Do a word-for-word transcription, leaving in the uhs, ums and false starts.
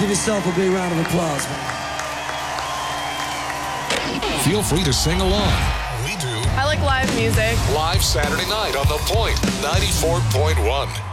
Give yourself a big round of applause, man. Feel free to sing along. We do. I like live music. Live Saturday night on The Point, ninety-four point one.